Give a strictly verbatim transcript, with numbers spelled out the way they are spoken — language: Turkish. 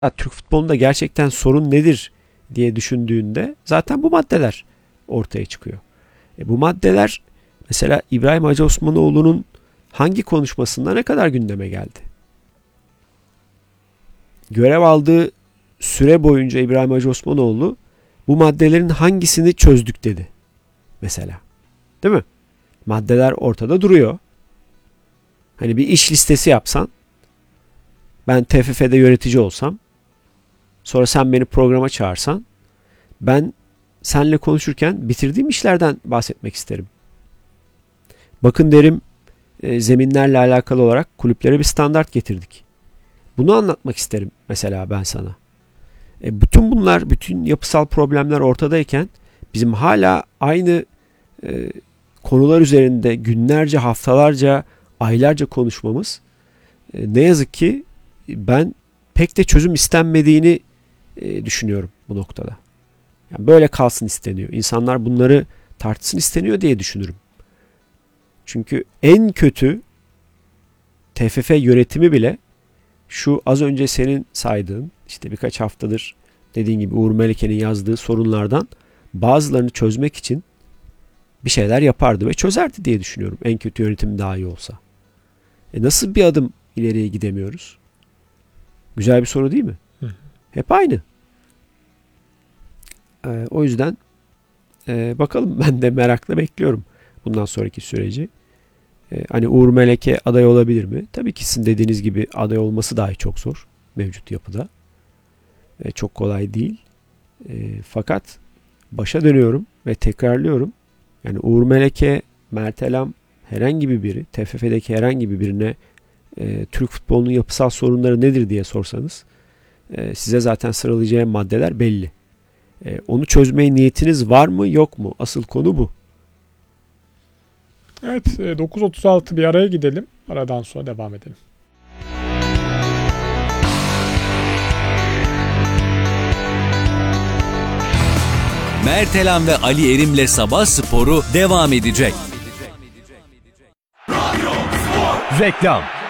Türk futbolunda gerçekten sorun nedir diye düşündüğünde zaten bu maddeler ortaya çıkıyor. E bu maddeler mesela İbrahim Hacı Osmanoğlu'nun hangi konuşmasında ne kadar gündeme geldi? Görev aldığı süre boyunca İbrahim Hacı Osmanoğlu bu maddelerin hangisini çözdük dedi mesela. Değil mi? Maddeler ortada duruyor. Hani bir iş listesi yapsan, ben T F F'de yönetici olsam, sonra sen beni programa çağırsan, ben seninle konuşurken bitirdiğim işlerden bahsetmek isterim. Bakın derim, e, zeminlerle alakalı olarak kulüplere bir standart getirdik. Bunu anlatmak isterim mesela ben sana. E, bütün bunlar, bütün yapısal problemler ortadayken bizim hala aynı e, konular üzerinde günlerce, haftalarca, aylarca konuşmamız e, ne yazık ki ben pek de çözüm istenmediğini e, düşünüyorum bu noktada. Yani böyle kalsın isteniyor. İnsanlar bunları tartışsın isteniyor diye düşünürüm. Çünkü en kötü T F F yönetimi bile şu az önce senin saydığın, işte birkaç haftadır dediğin gibi Uğur Meleke'nin yazdığı sorunlardan bazılarını çözmek için bir şeyler yapardı ve çözerdi diye düşünüyorum. En kötü yönetim daha iyi olsa. E nasıl bir adım ileriye gidemiyoruz? Güzel bir soru değil mi? Hı. Hep aynı. Ee, o yüzden e, bakalım, ben de merakla bekliyorum bundan sonraki süreci. Ee, hani Uğur Meleke aday olabilir mi? Tabii ki sizin dediğiniz gibi aday olması dahi çok zor mevcut yapıda. Ee, çok kolay değil. Ee, fakat başa dönüyorum ve tekrarlıyorum. Yani Uğur Meleke, Mert Elam, herhangi bir biri, T F F'deki herhangi bir birine e, Türk futbolunun yapısal sorunları nedir diye sorsanız e, size zaten sıralayacağım maddeler belli. E, onu çözmeye niyetiniz var mı yok mu? Asıl konu bu. Evet, dokuz otuz altı bir araya gidelim. Aradan sonra devam edelim. Mert Elam ve Ali Erim'le Sabah Sporu devam edecek. Reklam.